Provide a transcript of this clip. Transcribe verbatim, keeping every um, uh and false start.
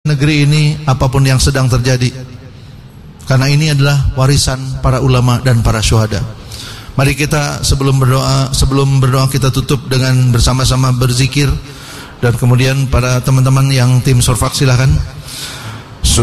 negeri ini apapun yang sedang terjadi, karena ini adalah warisan para ulama dan para syuhada. Mari kita sebelum berdoa, sebelum berdoa kita tutup dengan bersama-sama berzikir. Dan kemudian para teman-teman yang tim Surfak silahkan.